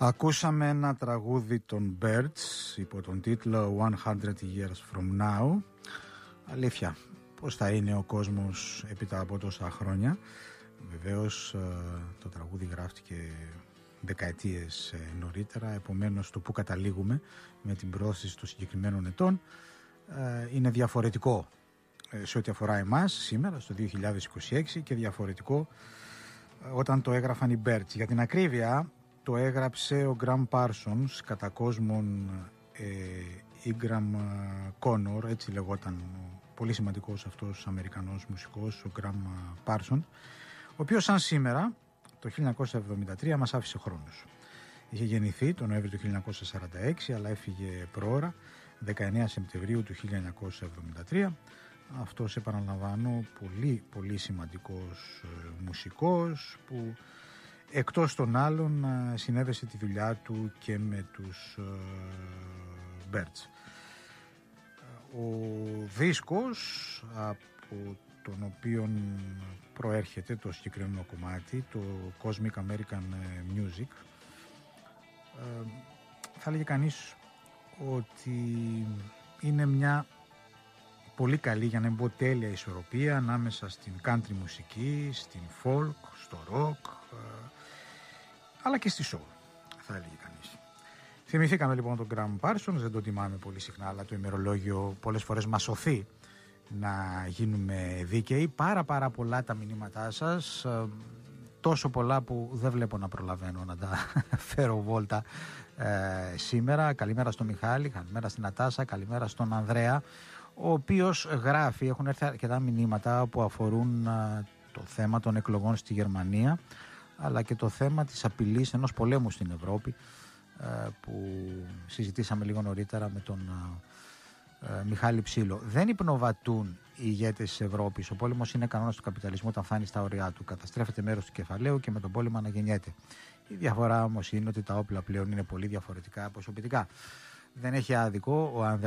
Ακούσαμε ένα τραγούδι των Birds υπό τον τίτλο 100 Years From Now. Αλήθεια, πώς θα είναι ο κόσμος έπειτα από τόσα χρόνια. Βεβαίως το τραγούδι γράφτηκε δεκαετίες νωρίτερα, επομένως το που καταλήγουμε με την πρόθεση των συγκεκριμένων ετών είναι διαφορετικό σε ό,τι αφορά εμάς σήμερα στο 2026 και διαφορετικό όταν το έγραφαν οι Birds. Για την ακρίβεια το έγραψε ο Gram Parsons, κατά κόσμον Ingram Connor, έτσι λεγόταν ο πολύ σημαντικός αυτός Αμερικανός μουσικός, ο Gram Parsons, ο οποίος σαν σήμερα το 1973 μας άφησε χρόνους. Είχε γεννηθεί τον Νοέμβριο του 1946 αλλά έφυγε προώρα 19 Σεπτεμβρίου του 1973. Αυτός, επαναλαμβάνω, πολύ πολύ σημαντικός μουσικός που εκτός των άλλων συνέβησε τη δουλειά του και με τους Birds. Ο δίσκος από τον οποίο προέρχεται το συγκεκριμένο κομμάτι, το Cosmic American Music, θα λέγει κανείς ότι είναι μια πολύ καλή, για να μην πω τέλεια, ισορροπία ανάμεσα στην country μουσική, στην folk, στο rock, αλλά και στη soul, θα έλεγε κανείς. Θυμηθήκαμε λοιπόν τον Gram Parsons, δεν το τιμάμε πολύ συχνά, αλλά το ημερολόγιο πολλές φορές μας σωθεί να γίνουμε δίκαιοι. Πάρα πολλά τα μηνύματά σας, τόσο πολλά που δεν βλέπω να προλαβαίνω να τα φέρω βόλτα σήμερα. Καλημέρα στον Μιχάλη, καλημέρα στην Νατάσα, καλημέρα στον Ανδρέα, ο οποίος γράφει, έχουν έρθει αρκετά μηνύματα που αφορούν το θέμα των εκλογών στη Γερμανία, αλλά και το θέμα της απειλής ενός πολέμου στην Ευρώπη που συζητήσαμε λίγο νωρίτερα με τον Μιχάλη Ψήλο. Δεν υπνοβατούν οι ηγέτες της Ευρώπης. Ο πόλεμος είναι κανόνας του καπιταλισμού όταν φτάνει στα ωριά του. Καταστρέφεται μέρος του κεφαλαίου και με τον πόλεμο αναγεννιέται. Η διαφορά όμως είναι ότι τα όπλα πλέον είναι πολύ διαφορετικά προσωπικά. Δεν έχει άδικο ο